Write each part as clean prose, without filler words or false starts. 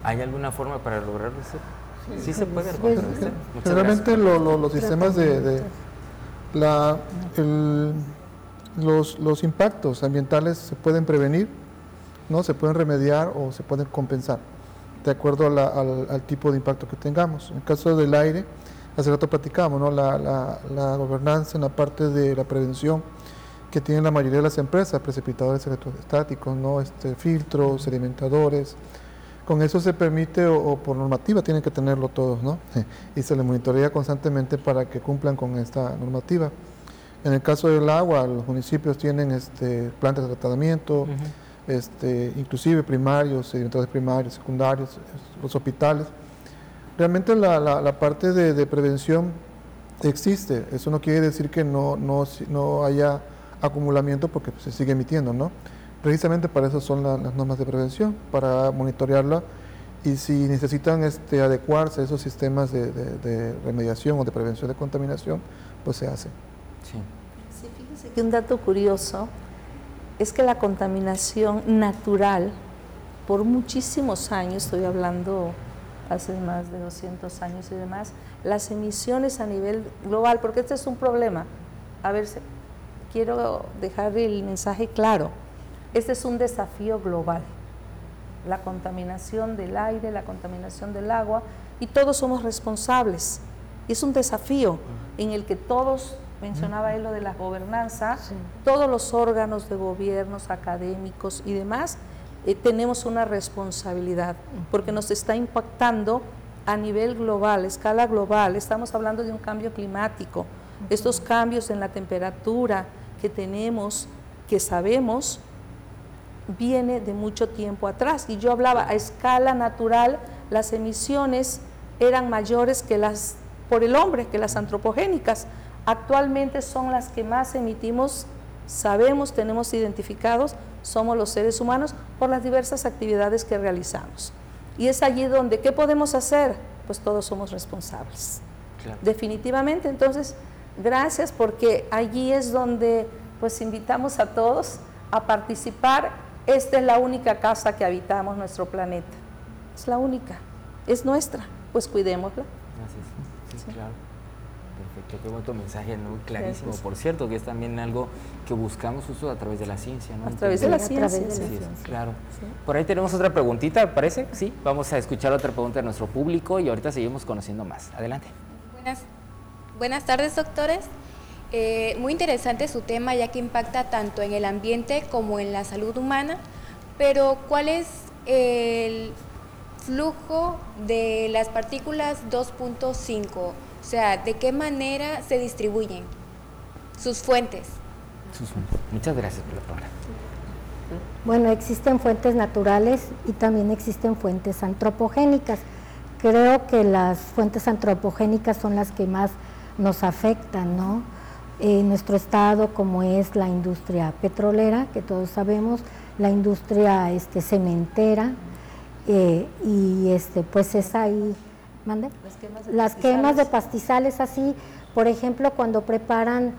¿Hay alguna forma para lograrlo? Sí se puede Pues, reconocer. generalmente los sistemas los impactos ambientales se pueden prevenir, ¿no? Se pueden remediar o se pueden compensar de acuerdo al tipo de impacto que tengamos. En el caso del aire, hace rato platicábamos, ¿no? La gobernanza en la parte de la prevención que tienen la mayoría de las empresas, precipitadores electrostáticos, ¿no? Filtros, sedimentadores. Con eso se permite, o por normativa tienen que tenerlo todos, ¿no? Y se les monitorea constantemente para que cumplan con esta normativa. En el caso del agua, los municipios tienen plantas de tratamiento, inclusive primarios, sedimentadores primarios, secundarios, los hospitales. Realmente la parte de prevención existe. Eso no quiere decir que no haya acumulamiento, porque se sigue emitiendo, ¿no? Precisamente para eso son las normas de prevención, para monitorearla, y si necesitan adecuarse a esos sistemas de remediación o de prevención de contaminación, pues se hace. Sí, fíjense que un dato curioso es que la contaminación natural, por muchísimos años, estoy hablando hace más de 200 años y demás, las emisiones a nivel global, porque este es un problema. A ver, quiero dejar el mensaje claro. Este es un desafío global, la contaminación del aire, la contaminación del agua, y todos somos responsables. Es un desafío en el que todos, mencionaba él lo de la gobernanza, sí, todos los órganos de gobiernos, académicos y demás, tenemos una responsabilidad, porque nos está impactando a nivel global, escala global. Estamos hablando de un cambio climático, estos cambios en la temperatura que tenemos, que sabemos, viene de mucho tiempo atrás, y yo hablaba a escala natural, las emisiones eran mayores que las por el hombre, que las antropogénicas. Actualmente son las que más emitimos, sabemos, tenemos identificados, somos los seres humanos por las diversas actividades que realizamos. Y es allí donde, ¿qué podemos hacer? Pues todos somos responsables. Claro. Definitivamente. Entonces, gracias, porque allí es donde pues invitamos a todos a participar. Esta es la única casa que habitamos, nuestro planeta. Es la única, es nuestra, pues cuidémosla. Gracias. Sí, claro. Perfecto, qué bonito mensaje, ¿no? Clarísimo. Gracias. Por cierto, que es también algo que buscamos justo a través de la ciencia, ¿no? A través de la ciencia. Claro. Sí. Por ahí tenemos otra preguntita, ¿parece? Sí, vamos a escuchar otra pregunta de nuestro público y ahorita seguimos conociendo más. Adelante. Buenas tardes, doctores. Muy interesante su tema, ya que impacta tanto en el ambiente como en la salud humana, pero ¿cuál es el flujo de las partículas 2.5? O sea, ¿de qué manera se distribuyen sus fuentes? Muchas gracias por la palabra. Bueno, existen fuentes naturales y también existen fuentes antropogénicas. Creo que las fuentes antropogénicas son las que más nos afectan, ¿no? En nuestro estado, como es la industria petrolera, que todos sabemos, la industria cementera, y pues es ahí, ¿mande? Las quemas de pastizales, así, por ejemplo, cuando preparan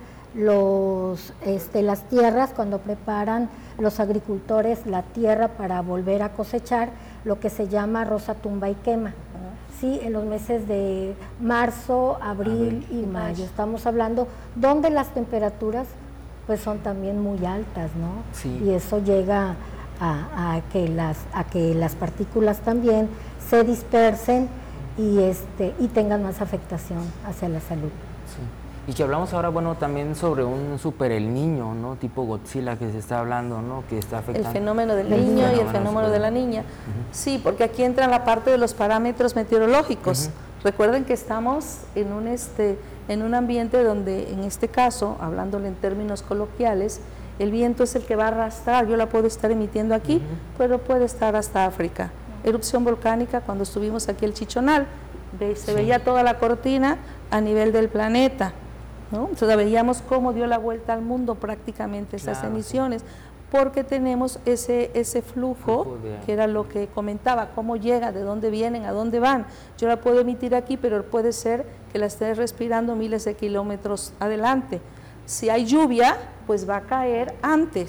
las tierras, cuando preparan los agricultores la tierra para volver a cosechar, lo que se llama roza, tumba y quema. Sí, en los meses de marzo, abril y mayo. Estamos hablando donde las temperaturas pues son también muy altas, ¿no? Sí. Y eso llega a que las partículas también se dispersen y tengan más afectación hacia la salud. Sí. Y que hablamos ahora, bueno, también sobre un super El Niño, ¿no? Tipo Godzilla que se está hablando, ¿no? Que está afectando. El fenómeno del niño y el fenómeno de la niña. Sí, porque aquí entra la parte de los parámetros meteorológicos. Recuerden que estamos en un ambiente donde, en este caso, hablándole en términos coloquiales, el viento es el que va a arrastrar. Yo la puedo estar emitiendo aquí, pero puede estar hasta África. Erupción volcánica, cuando estuvimos aquí el Chichonal, se veía toda la cortina a nivel del planeta, ¿no? Entonces veíamos cómo dio la vuelta al mundo prácticamente esas emisiones, porque tenemos ese flujo, que era lo que comentaba, cómo llega, de dónde vienen, a dónde van. Yo la puedo emitir aquí, pero puede ser que la esté respirando miles de kilómetros adelante. Si hay lluvia, pues va a caer antes.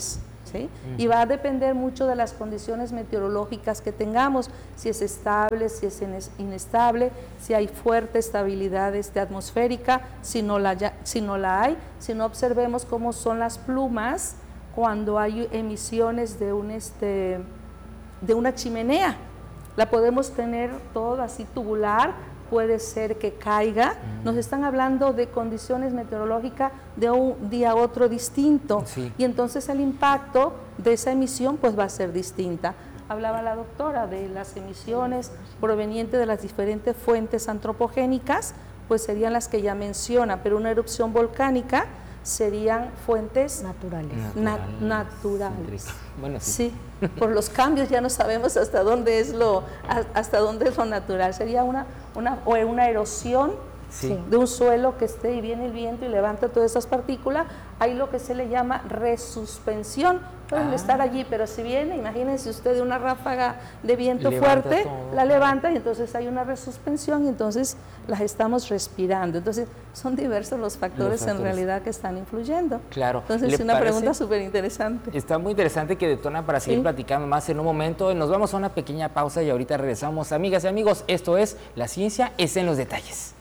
¿sí? Y va a depender mucho de las condiciones meteorológicas que tengamos, si es estable, si es inestable, si hay fuerte estabilidad atmosférica, si no la hay, si no observemos cómo son las plumas cuando hay emisiones de una chimenea. La podemos tener toda así tubular, puede ser que caiga. Nos están hablando de condiciones meteorológicas de un día a otro distinto, sí. Y entonces el impacto de esa emisión pues va a ser distinta. Hablaba la doctora de las emisiones provenientes de las diferentes fuentes antropogénicas, pues serían las que ya menciona, pero una erupción volcánica serían fuentes naturales. Bueno, sí. Sí, por los cambios ya no sabemos hasta dónde es lo natural. Sería una erosión, sí, de un suelo que esté y viene el viento y levanta todas esas partículas. Hay lo que se le llama resuspensión. Pueden estar allí, pero si viene, imagínense usted de una ráfaga de viento fuerte, la levanta y entonces hay una resuspensión y entonces las estamos respirando. Entonces son diversos los factores en realidad que están influyendo. Claro. Entonces es una pregunta súper interesante. Está muy interesante, que detona para seguir platicando más en un momento. Nos vamos a una pequeña pausa y ahorita regresamos. Amigas y amigos, esto es La Ciencia es en los Detalles.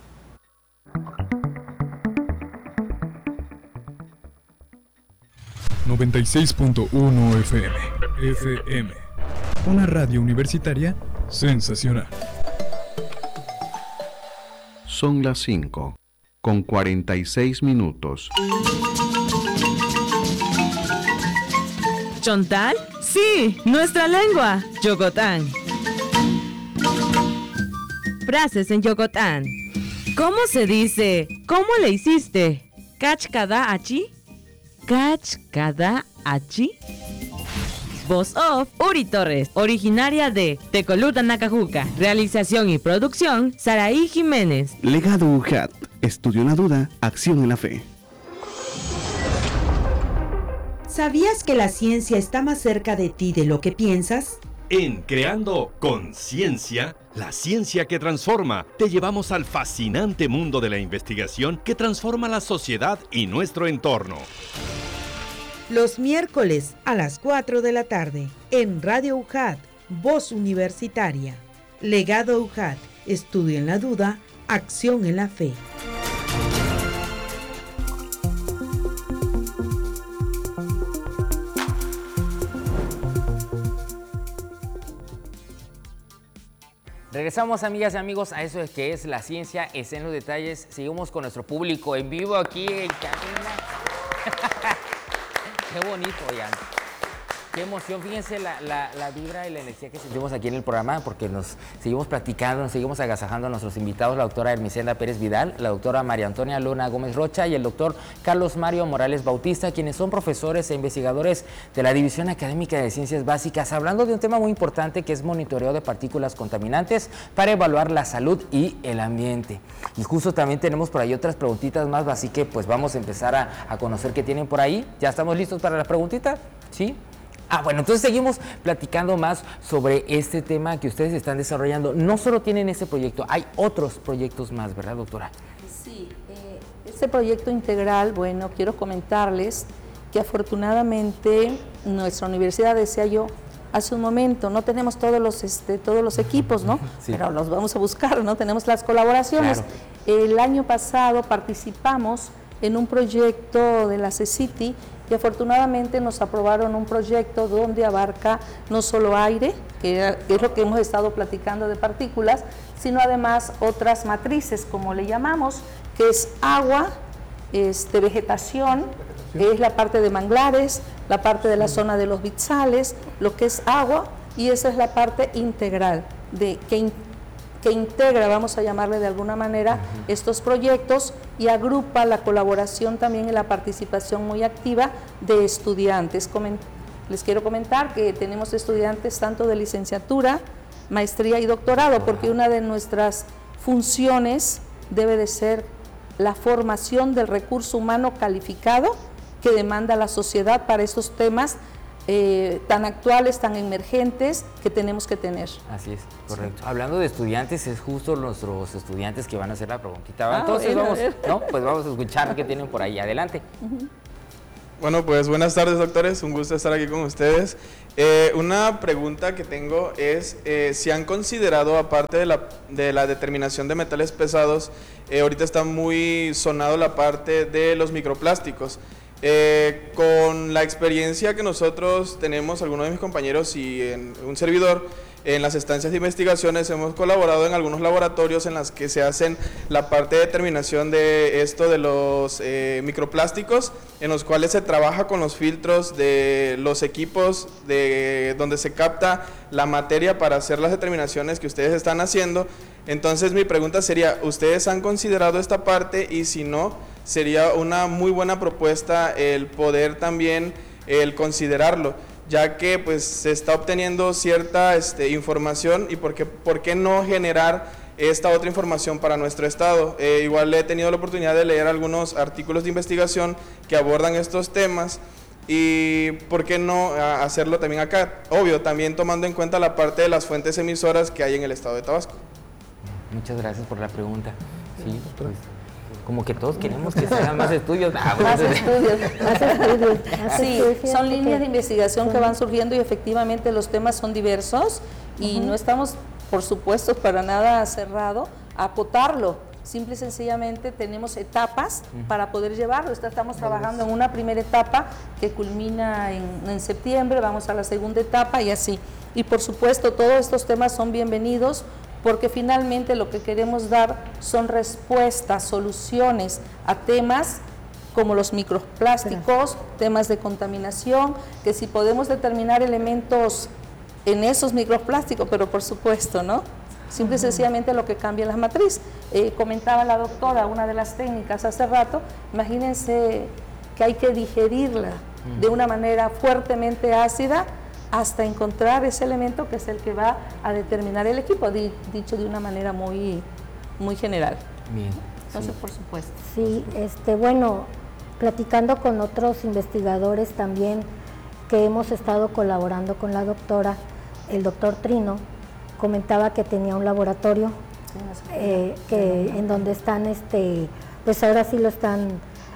...96.1 FM... Una radio universitaria sensacional. Son las 5:46. ¿Chontal? Sí, nuestra lengua, Yogotán. Frases en Yogotán. ¿Cómo se dice? ¿Cómo le hiciste? ¿Kach kada achi? ¿Kach kada achi? Voz off, Uri Torres, originaria de Tecoluta, Nacajuca. Realización y producción, Saraí Jiménez. Legado UJAT, estudio en la duda, acción en la fe. ¿Sabías que la ciencia está más cerca de ti de lo que piensas? En Creando Conciencia, la ciencia que transforma, te llevamos al fascinante mundo de la investigación que transforma la sociedad y nuestro entorno. Los miércoles a las 4 de la tarde, en Radio UJAT, Voz Universitaria. Legado UJAT, estudio en la duda, acción en la fe. Regresamos, amigas y amigos, a eso de que es La Ciencia es en los Detalles. Seguimos con nuestro público en vivo aquí en cabina. Qué bonito, oigan. Qué emoción. Fíjense la vibra y la energía que sentimos aquí en el programa, porque nos seguimos platicando, nos seguimos agasajando a nuestros invitados, la doctora Hermicenda Pérez Vidal, la doctora María Antonia Luna Gómez Rocha y el doctor Carlos Mario Morales Bautista, quienes son profesores e investigadores de la División Académica de Ciencias Básicas, hablando de un tema muy importante que es monitoreo de partículas contaminantes para evaluar la salud y el ambiente. Y justo también tenemos por ahí otras preguntitas más, así que pues vamos a empezar a conocer qué tienen por ahí. ¿Ya estamos listos para las preguntitas? ¿Sí? Bueno, entonces seguimos platicando más sobre este tema que ustedes están desarrollando. No solo tienen ese proyecto, hay otros proyectos más, ¿verdad, doctora? Sí, este proyecto integral, bueno, quiero comentarles que afortunadamente nuestra universidad, decía yo hace un momento, no tenemos todos los equipos, ¿no? Sí. Pero los vamos a buscar, ¿no? Tenemos las colaboraciones. Claro. El año pasado participamos en un proyecto de la CECITI y afortunadamente nos aprobaron un proyecto donde abarca no solo aire, que es lo que hemos estado platicando de partículas, sino además otras matrices, como le llamamos, que es agua, vegetación, es la parte de manglares, la parte de la zona de los vitzales, lo que es agua, y esa es la parte integral, que integra, vamos a llamarle de alguna manera, estos proyectos y agrupa la colaboración también y la participación muy activa de estudiantes. Les quiero comentar que tenemos estudiantes tanto de licenciatura, maestría y doctorado, porque una de nuestras funciones debe de ser la formación del recurso humano calificado que demanda la sociedad para estos temas tan actuales, tan emergentes que tenemos que tener. Así es, correcto. Sí. Hablando de estudiantes, es justo nuestros estudiantes que van a hacer la preguntita. Entonces bueno, pues vamos a escuchar qué tienen por ahí. Adelante. Bueno, pues buenas tardes, doctores, un gusto estar aquí con ustedes. Una pregunta que tengo es si han considerado, aparte de la determinación de metales pesados, ahorita está muy sonado la parte de los microplásticos. Con la experiencia que nosotros tenemos, algunos de mis compañeros y un servidor, en las estancias de investigaciones hemos colaborado en algunos laboratorios en las que se hacen la parte de determinación de esto de los microplásticos, en los cuales se trabaja con los filtros de los equipos de donde se capta la materia para hacer las determinaciones que ustedes están haciendo. Entonces mi pregunta sería, ¿ustedes han considerado esta parte? Y si no, sería una muy buena propuesta el poder también el considerarlo, ya que pues se está obteniendo cierta información y por qué no generar esta otra información para nuestro estado. Igual he tenido la oportunidad de leer algunos artículos de investigación que abordan estos temas y por qué no hacerlo también acá, obvio, también tomando en cuenta la parte de las fuentes emisoras que hay en el estado de Tabasco. Muchas gracias por la pregunta. Sí, pues, como que todos queremos que se hagan más estudios. Más estudios. Sí, son líneas de investigación que van surgiendo y efectivamente los temas son diversos y no estamos, por supuesto, para nada cerrado a acotarlo. Simple y sencillamente tenemos etapas para poder llevarlo. Estamos trabajando en una primera etapa que culmina en septiembre, vamos a la segunda etapa y así. Y por supuesto todos estos temas son bienvenidos, porque finalmente lo que queremos dar son respuestas, soluciones a temas como los microplásticos, temas de contaminación, que si podemos determinar elementos en esos microplásticos, pero por supuesto, ¿no? Simple y sencillamente lo que cambia la matriz. Comentaba la doctora, una de las técnicas hace rato, imagínense que hay que digerirla de una manera fuertemente ácida, hasta encontrar ese elemento que es el que va a determinar el equipo, dicho de una manera muy general. Bien. Entonces, por supuesto. Sí, bueno, platicando con otros investigadores también que hemos estado colaborando con la doctora, el doctor Trino comentaba que tenía un laboratorio en donde están, pues ahora sí lo están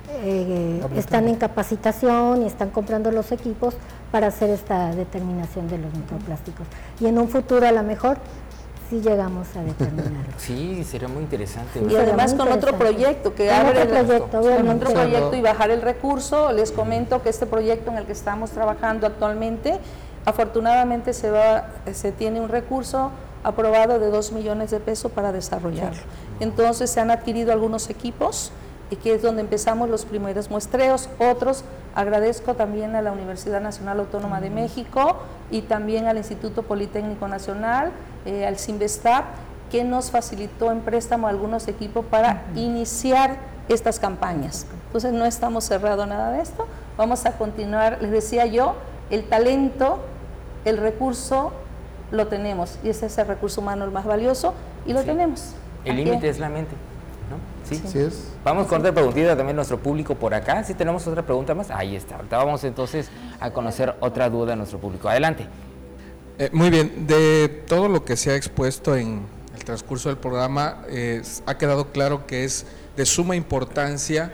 en capacitación y están comprando los equipos para hacer esta determinación de los microplásticos. Y en un futuro a lo mejor sí llegamos a determinarlo. Sí, sería muy interesante. Y además con otro proyecto que abre otro proyecto y bajar el recurso. Les comento que este proyecto en el que estamos trabajando actualmente, afortunadamente se tiene un recurso aprobado de 2 millones de pesos para desarrollarlo. Entonces se han adquirido algunos equipos, y que es donde empezamos los primeros muestreos. Otros, agradezco también a la Universidad Nacional Autónoma de México y también al Instituto Politécnico Nacional, al CIMBESTAP, que nos facilitó en préstamo algunos equipos para iniciar estas campañas. Entonces no estamos cerrados nada de esto, vamos a continuar. Les decía yo, el talento, el recurso lo tenemos y ese es el recurso humano el más valioso y lo tenemos. El límite es la mente, ¿no? Sí. Sí es. Vamos con otra preguntita también nuestro público por acá. Si tenemos otra pregunta más, ahí está. Ahorita vamos entonces a conocer otra duda de nuestro público. Adelante. Muy bien, de todo lo que se ha expuesto en el transcurso del programa, ha quedado claro que es de suma importancia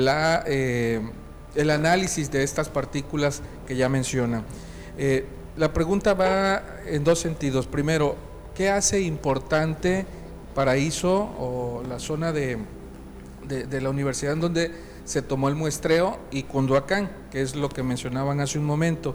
el análisis de estas partículas que ya menciona. La pregunta va en dos sentidos. Primero, ¿qué hace importante Paraíso o la zona de la universidad en donde se tomó el muestreo y Cunduacán, que es lo que mencionaban hace un momento?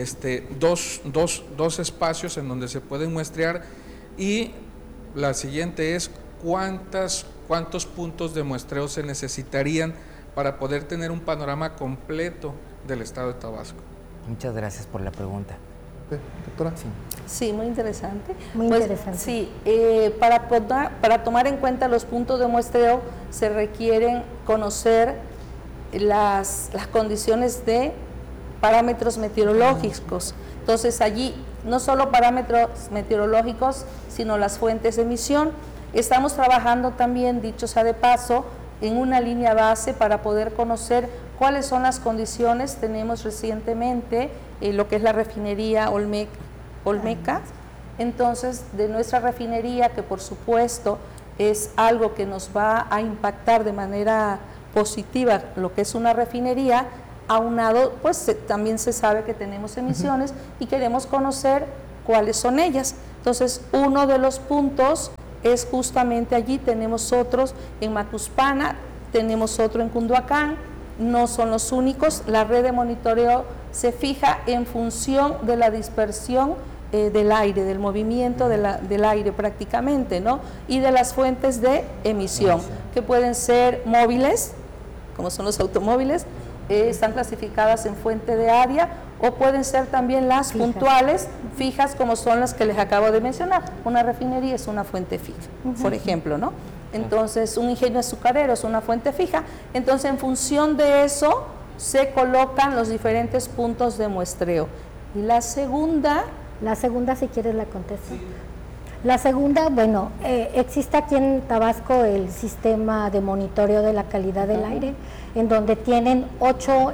Dos espacios en donde se pueden muestrear, y la siguiente es cuántos puntos de muestreo se necesitarían para poder tener un panorama completo del estado de Tabasco. Muchas gracias por la pregunta. Doctora. Sí, muy interesante. Muy interesante. Sí, para tomar en cuenta los puntos de muestreo se requieren conocer las condiciones de parámetros meteorológicos. Entonces allí no solo parámetros meteorológicos, sino las fuentes de emisión. Estamos trabajando también, dicho sea de paso, en una línea base para poder conocer cuáles son las condiciones. Tenemos recientemente lo que es la refinería Olmeca. Entonces, de nuestra refinería, que por supuesto es algo que nos va a impactar de manera positiva, lo que es una refinería, aunado, pues también se sabe que tenemos emisiones y queremos conocer cuáles son ellas. Entonces, uno de los puntos es justamente allí, tenemos otros en Macuspana, tenemos otro en Cunduacán, no son los únicos. La red de monitoreo se fija en función de la dispersión del aire, del movimiento del aire prácticamente, ¿no? Y de las fuentes de emisión, que pueden ser móviles, como son los automóviles, están clasificadas en fuente de área, o pueden ser también las puntuales, fijas, como son las que les acabo de mencionar. Una refinería es una fuente fija, por ejemplo, ¿no? Entonces, un ingenio azucarero es una fuente fija. Entonces, en función de eso, se colocan los diferentes puntos de muestreo. Y la segunda, si quieres, la contesto. Sí. La segunda, bueno, existe aquí en Tabasco el sistema de monitoreo de la calidad del aire, en donde tienen 8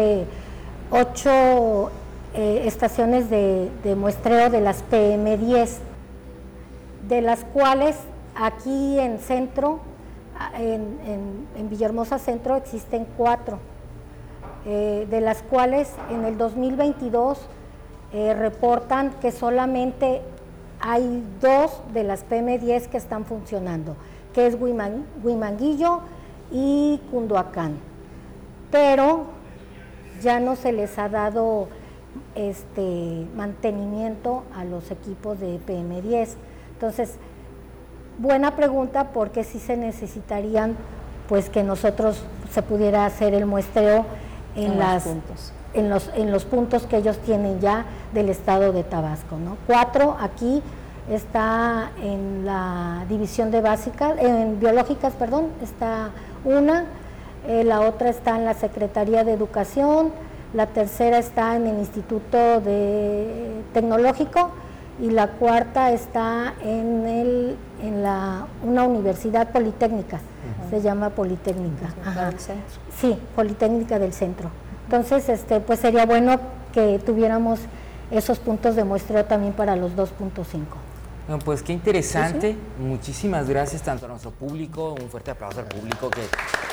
estaciones de muestreo de las PM10, de las cuales aquí en Centro, en Villahermosa Centro, existen 4, de las cuales en el 2022 reportan que solamente hay 2 de las PM10 que están funcionando, que es Huimanguillo y Cunduacán, pero ya no se les ha dado mantenimiento a los equipos de PM10. Entonces, buena pregunta, porque sí se necesitarían, pues, que nosotros se pudiera hacer el muestreo en los puntos que ellos tienen ya del estado de Tabasco, ¿no? 4 aquí está en la división de básicas, en biológicas, perdón, está una, la otra está en la Secretaría de Educación, la tercera está en el Instituto Tecnológico y la cuarta está en una universidad politécnica, se llama Politécnica. Ajá. Sí, Politécnica del Centro. Entonces, pues sería bueno que tuviéramos esos puntos de muestreo también para los 2.5. Bueno, pues qué interesante. Sí. Muchísimas gracias tanto a nuestro público, un fuerte aplauso al público que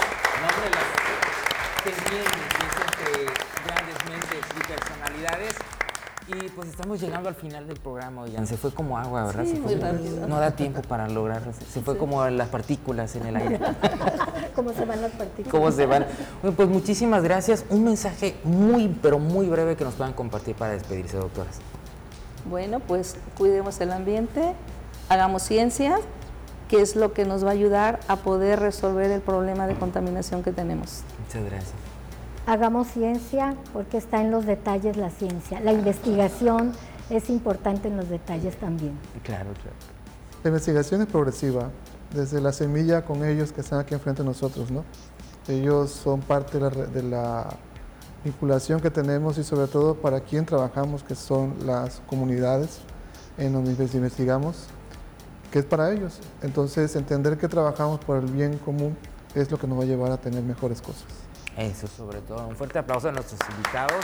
entre grandes mentes y personalidades. Y pues estamos llegando al final del programa, oigan, se fue como agua, ¿verdad? Sí, muy rápido. No da tiempo para lograrlo, se fue como las partículas en el aire. ¿Cómo se van las partículas? ¿Cómo se van? Bueno, pues muchísimas gracias. Un mensaje muy, pero muy breve que nos puedan compartir para despedirse, doctoras. Bueno, pues cuidemos el ambiente, hagamos ciencia, que es lo que nos va a ayudar a poder resolver el problema de contaminación que tenemos. Muchas gracias. Hagamos ciencia, porque está en los detalles la ciencia. La investigación es importante en los detalles también. Claro, claro. La investigación es progresiva, desde la semilla con ellos que están aquí enfrente de nosotros, ¿no? Ellos son parte de la vinculación que tenemos y sobre todo para quien trabajamos, que son las comunidades en donde investigamos, que es para ellos. Entonces, entender que trabajamos por el bien común es lo que nos va a llevar a tener mejores cosas. Eso sobre todo. Un fuerte aplauso a nuestros invitados.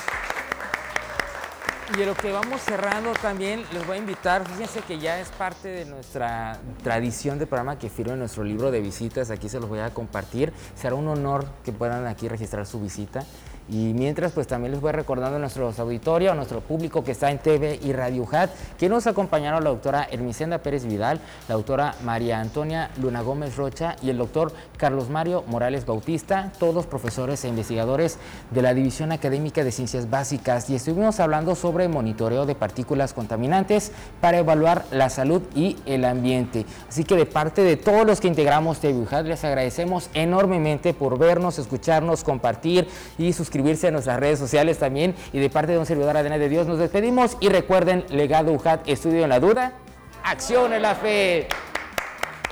Y de lo que vamos cerrando también, les voy a invitar, fíjense que ya es parte de nuestra tradición de programa que firme nuestro libro de visitas, aquí se los voy a compartir. Será un honor que puedan aquí registrar su visita. Y mientras, pues también les voy recordando a nuestros auditorios, a nuestro público que está en TV y Radio UJAT, que nos acompañaron la doctora Ermicenda Pérez Vidal, la doctora María Antonia Luna Gómez Rocha y el doctor Carlos Mario Morales Bautista, todos profesores e investigadores de la División Académica de Ciencias Básicas, y estuvimos hablando sobre monitoreo de partículas contaminantes para evaluar la salud y el ambiente. Así que de parte de todos los que integramos TV UJAT, les agradecemos enormemente por vernos, escucharnos, compartir y suscribirse a nuestras redes sociales también. Y de parte de un servidor Adena de Dios nos despedimos y recuerden, legado UJAT, estudio en la duda, acción en la fe.